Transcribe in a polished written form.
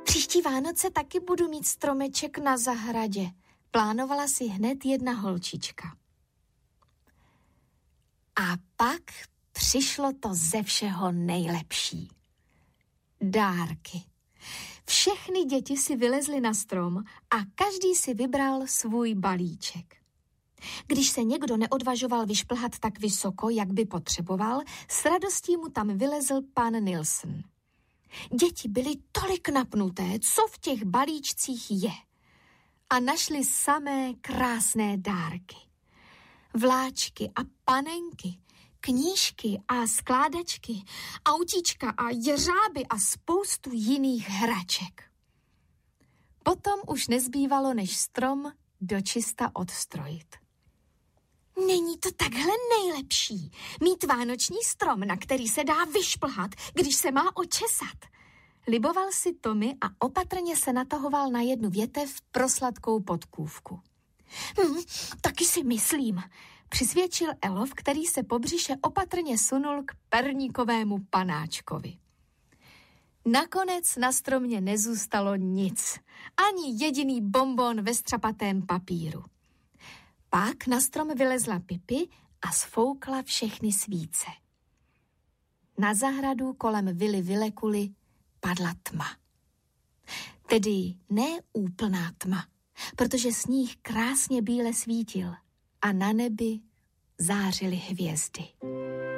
Příští Vánoce taky budu mít stromeček na zahradě, plánovala si hned jedna holčička. A pak přišlo to ze všeho nejlepší. Dárky. Všechny děti si vylezly na strom a každý si vybral svůj balíček. Když se někdo neodvažoval vyšplhat tak vysoko, jak by potřeboval, s radostí mu tam vylezl pan Nilsson. Děti byly tolik napnuté, co v těch balíčcích je. A našli samé krásné dárky. Vláčky a panenky, knížky a skládačky, autíčka a jeřáby a spoustu jiných hraček. Potom už nezbývalo, než strom dočista odstrojit. Není to takhle nejlepší, mít vánoční strom, na který se dá vyšplhat, když se má očesat. Liboval si Tommy a opatrně se natahoval na jednu větev pro sladkou podkůvku. Taky si myslím, přisvědčil Elf, který se po břiše opatrně sunul k perníkovému panáčkovi. Nakonec na stromě nezůstalo nic, ani jediný bonbon ve střapatém papíru. Pak na strom vylezla Pipi a sfoukla všechny svíce. Na zahradu kolem vily Vilekuly padla tma. Tedy ne úplná tma, protože sníh krásně bíle svítil a na nebi zářily hvězdy.